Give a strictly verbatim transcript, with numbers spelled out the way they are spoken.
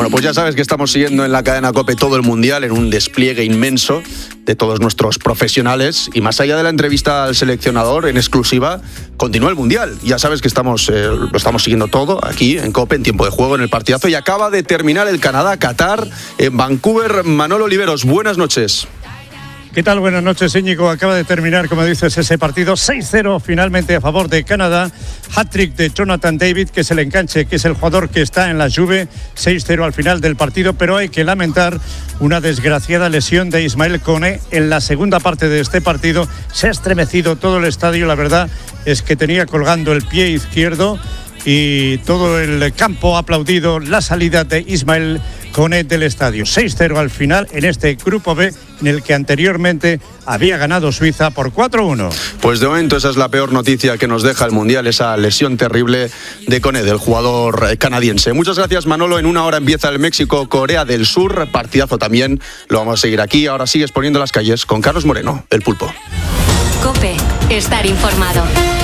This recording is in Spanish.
Bueno, pues ya sabes que estamos siguiendo en la cadena COPE todo el Mundial en un despliegue inmenso de todos nuestros profesionales y más allá de la entrevista al seleccionador en exclusiva, continúa el Mundial. Ya sabes que estamos eh, lo estamos siguiendo todo aquí en COPE, en tiempo de juego, en el partidazo y acaba de terminar el Canadá-Qatar en Vancouver. Manolo Oliveros, buenas noches. ¿Qué tal? Buenas noches, Íñigo. Acaba de terminar, como dices, ese partido seis cero finalmente a favor de Canadá. Hat-trick de Jonathan David, que es el enganche, que es el jugador que está en la Juve. seis cero al final del partido, pero hay que lamentar una desgraciada lesión de Ismael Koné en la segunda parte de este partido. Se ha estremecido todo el estadio, la verdad es que tenía colgando el pie izquierdo y todo el campo ha aplaudido la salida de Ismael Koné del estadio. seis cero al final en este grupo B, en el que anteriormente había ganado Suiza por cuatro uno. Pues de momento esa es la peor noticia que nos deja el Mundial, esa lesión terrible de Koné, del jugador canadiense. Muchas gracias, Manolo. En una hora empieza el México-Corea del Sur, partidazo también, lo vamos a seguir aquí. Ahora sigues poniendo las calles con Carlos Moreno, el Pulpo. COPE, estar informado.